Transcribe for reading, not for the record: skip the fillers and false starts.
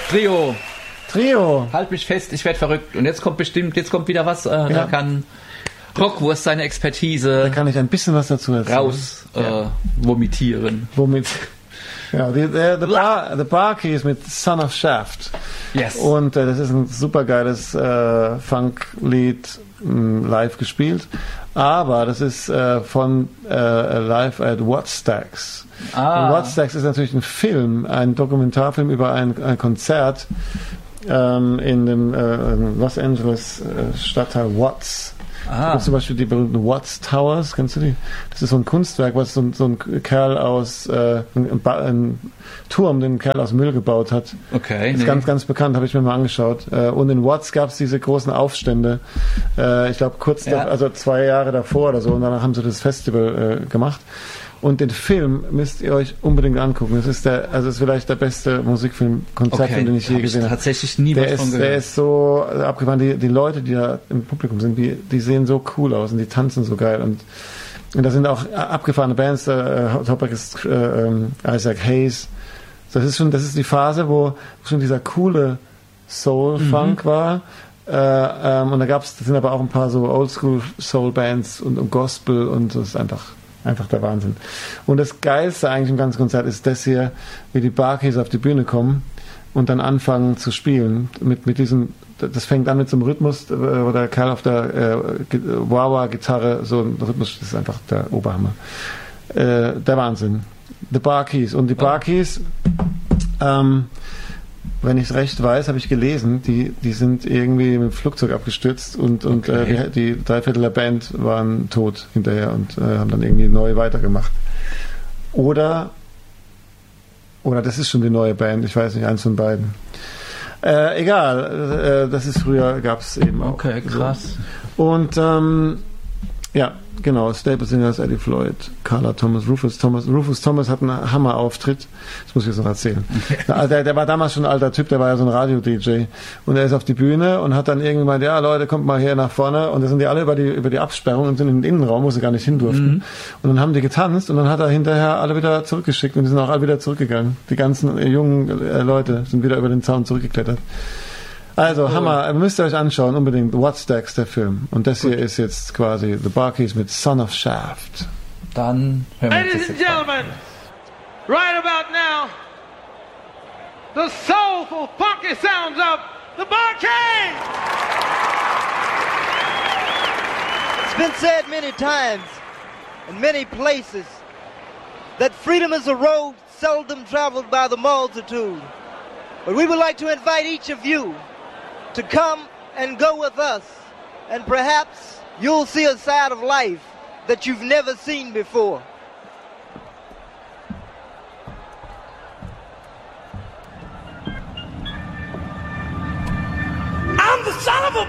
Trio. Trio. Halt mich fest, ich werde verrückt. Und jetzt kommt wieder was, da kann Rockwurst seine Expertise. Da kann ich ein bisschen was dazu erzählen. Vomitieren. Womit? Ja, The Barkeys mit Son of Shaft. Yes. Und das ist ein supergeiles Funk-Lied, live gespielt. Aber das ist von Live at Wattstax. Und Wattstax ist natürlich ein Film, ein Dokumentarfilm über ein Konzert in dem Los Angeles Stadtteil Watts. Da gibt zum Beispiel die berühmten Watts Towers, kennst du die? Das ist so ein Kunstwerk, was so ein Kerl aus ein Turm, den ein Kerl aus Müll gebaut hat. Okay. Das ist ganz, ganz bekannt, habe ich mir mal angeschaut. Und in Watts gab es diese großen Aufstände. Ich glaube also 2 Jahre davor oder so, und danach haben sie das Festival gemacht. Und den Film müsst ihr euch unbedingt angucken. Es ist vielleicht der beste Musikfilm-Konzertfilm, den ich je gesehen habe. Tatsächlich nie was von gehört. Der ist so abgefahren. Die Leute, die da im Publikum sind, die sehen so cool aus und die tanzen so geil. Und da sind auch abgefahrene Bands. Topic ist Isaac Hayes. Das ist die Phase, wo schon dieser coole Soul-Funk war. Und das sind aber auch ein paar so Oldschool-Soul-Bands und Gospel, und das ist einfach der Wahnsinn. Und das Geilste eigentlich im ganzen Konzert ist das hier, wie die Barkeys auf die Bühne kommen und dann anfangen zu spielen. Mit diesem, das fängt an mit so einem Rhythmus, wo der Kerl auf der Wah-Wah-Gitarre so ein Rhythmus, das ist einfach der Oberhammer. Der Wahnsinn. The Barkeys. Und die Barkeys, wenn ich es recht weiß, habe ich gelesen, die sind irgendwie mit dem Flugzeug abgestürzt und die 3/4 der Band waren tot hinterher und haben dann irgendwie neu weitergemacht. Oder das ist schon die neue Band, ich weiß nicht, eins von beiden. Egal, das ist früher, gab es eben auch. Okay, krass. So. Und ja, genau, Staple Singers, Eddie Floyd, Carla Thomas, Rufus Thomas. Rufus Thomas hat einen Hammerauftritt, das muss ich jetzt noch erzählen. Der war damals schon ein alter Typ, der war ja so ein Radio-DJ. Und er ist auf die Bühne und hat dann irgendwann, ja Leute, kommt mal hier nach vorne. Und da sind die alle über die Absperrung und sind in den Innenraum, wo sie gar nicht hin durften. Und dann haben die getanzt und dann hat er hinterher alle wieder zurückgeschickt und die sind auch alle wieder zurückgegangen. Die ganzen jungen Leute sind wieder über den Zaun zurückgeklettert. Also, Hammer, müsst ihr euch anschauen, unbedingt. Wattstax, der Film. Und das hier ist jetzt quasi The Barkeys mit Son of Shaft. Dann hören wir uns Ladies and gentlemen, right about now, the soulful, funky sounds of The Barkeys! It's been said many times, in many places, that freedom is a road seldom traveled by the multitude. But we would like to invite each of you to come and go with us, and perhaps you'll see a side of life that you've never seen before.